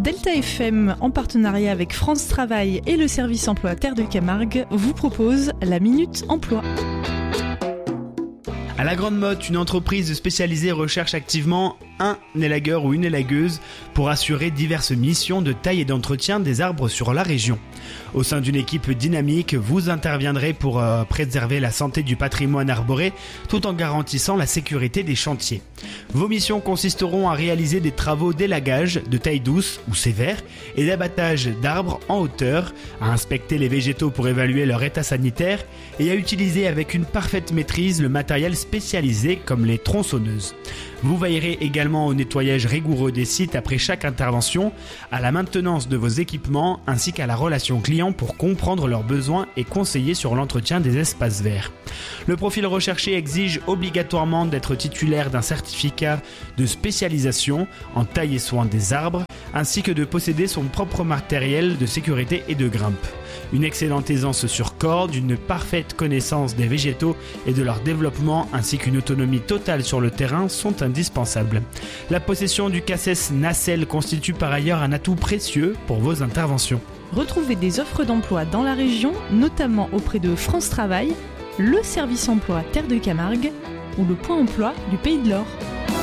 Delta FM, en partenariat avec France Travail et le service emploi Terre de Camargue, vous propose la Minute Emploi. À la Grande Motte, une entreprise spécialisée recherche activement un élagueur ou une élagueuse pour assurer diverses missions de taille et d'entretien des arbres sur la région. Au sein d'une équipe dynamique, vous interviendrez pour préserver la santé du patrimoine arboré tout en garantissant la sécurité des chantiers. Vos missions consisteront à réaliser des travaux d'élagage de taille douce ou sévère et d'abattage d'arbres en hauteur, à inspecter les végétaux pour évaluer leur état sanitaire et à utiliser avec une parfaite maîtrise le matériel spécialisé comme les tronçonneuses. Vous veillerez également au nettoyage rigoureux des sites après chaque intervention, à la maintenance de vos équipements ainsi qu'à la relation client pour comprendre leurs besoins et conseiller sur l'entretien des espaces verts. Le profil recherché exige obligatoirement d'être titulaire d'un certificat de spécialisation en taille et soin des arbres, ainsi que de posséder son propre matériel de sécurité et de grimpe. Une excellente aisance sur corde, une parfaite connaissance des végétaux et de leur développement, ainsi qu'une autonomie totale sur le terrain sont indispensables. La possession du CACES Nacelle constitue par ailleurs un atout précieux pour vos interventions. Retrouvez des offres d'emploi dans la région, notamment auprès de France Travail, le service emploi Terre de Camargue ou le point emploi du Pays de l'Or.